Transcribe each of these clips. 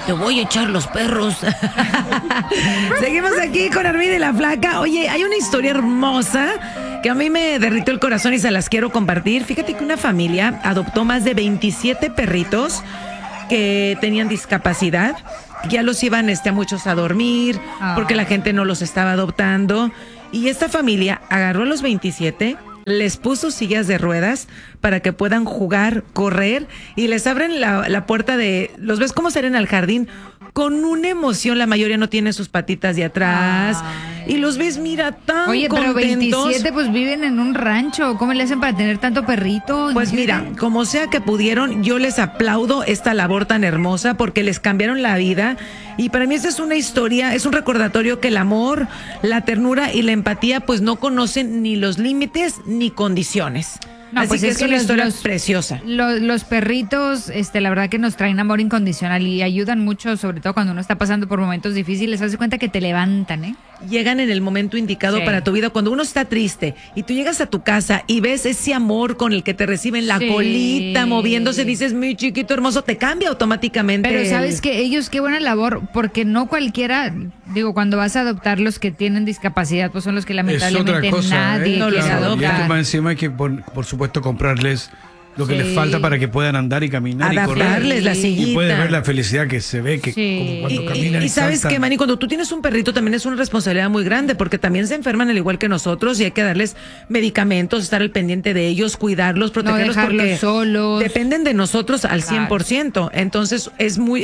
te voy a echar los perros. Seguimos aquí con Armida y la Flaca. Oye, hay una historia hermosa que a mí me derritió el corazón y se las quiero compartir. Fíjate que una familia adoptó más de 27 perritos que tenían discapacidad. Ya los iban a muchos a dormir porque la gente no los estaba adoptando. Y esta familia agarró a los 27, les puso sillas de ruedas para que puedan jugar, correr, y les abren la puerta de... ¿Los ves cómo salen al jardín? Con una emoción, la mayoría no tiene sus patitas de atrás. Ay. Y los ves, mira, tan Oye, pero contentos. 27 pues viven en un rancho. ¿Cómo le hacen para tener tanto perrito? Pues mira, como sea que pudieron, yo les aplaudo esta labor tan hermosa porque les cambiaron la vida. Y para mí esta es una historia, es un recordatorio que el amor, la ternura y la empatía pues no conocen ni los límites ni condiciones. No, así pues que es una historia preciosa. Los perritos, la verdad que nos traen amor incondicional y ayudan mucho, sobre todo cuando uno está pasando por momentos difíciles. Haz de cuenta que te levantan, ¿eh? Llegan en el momento indicado para tu vida. Cuando uno está triste y tú llegas a tu casa y ves ese amor con el que te reciben, la colita moviéndose, dices, mi chiquito hermoso, te cambia automáticamente. Pero sabes que ellos, qué buena labor, porque no cualquiera, digo, cuando vas a adoptar los que tienen discapacidad, pues son los que lamentablemente nadie no quiere los adoptar. Y más encima hay que, por supuesto, comprarles lo que les falta para que puedan andar y caminar adaptarles y correr. La sillita. Y puedes ver la felicidad que se ve que como cuando caminan y sabes saltan. que, Manny, cuando tú tienes un perrito también es una responsabilidad muy grande porque también se enferman al igual que nosotros y hay que darles medicamentos, estar al pendiente de ellos, cuidarlos, protegerlos, no dejarlos porque solos. Dependen de nosotros al 100%. Entonces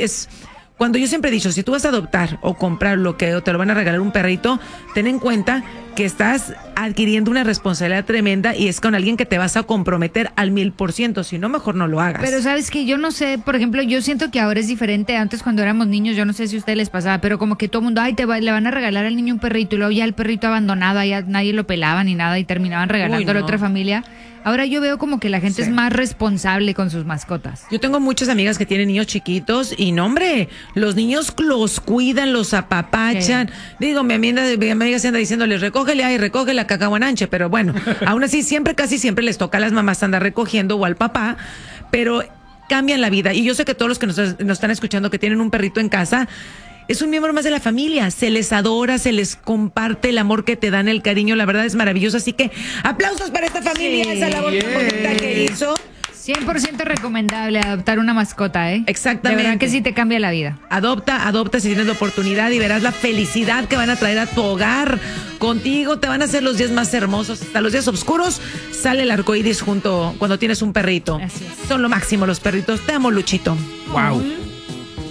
cuando yo siempre he dicho, si tú vas a adoptar o comprar lo que o te lo van a regalar un perrito, ten en cuenta que estás adquiriendo una responsabilidad tremenda y es con alguien que te vas a comprometer al 1000%, si no, mejor no lo hagas. Pero sabes que yo no sé, por ejemplo, yo siento que ahora es diferente. Antes cuando éramos niños, yo no sé si a ustedes les pasaba, pero como que todo el mundo, le van a regalar al niño un perrito y luego ya el perrito abandonado, ya nadie lo pelaba ni nada y terminaban regalándolo a otra familia. Ahora yo veo como que la gente es más responsable con sus mascotas. Yo tengo muchas amigas que tienen niños chiquitos y no, hombre, los niños los cuidan, los apapachan. Digo, mi amiga se anda diciéndole, recoge la cacahuananche, pero bueno, aún así casi siempre les toca a las mamás andar recogiendo o al papá, pero cambian la vida. Y yo sé que todos los que nos están escuchando que tienen un perrito en casa, es un miembro más de la familia, se les adora, se les comparte el amor que te dan, el cariño, la verdad es maravilloso, así que aplausos para esta familia, esa labor tan bonita que hizo. 100% recomendable adoptar una mascota, ¿eh? Exactamente. De verdad que sí te cambia la vida. Adopta si tienes la oportunidad y verás la felicidad que van a traer a tu hogar. Contigo te van a hacer los días más hermosos. Hasta los días oscuros sale el arco iris cuando tienes un perrito. Así es. Son lo máximo los perritos. Te amo, Luchito. Wow.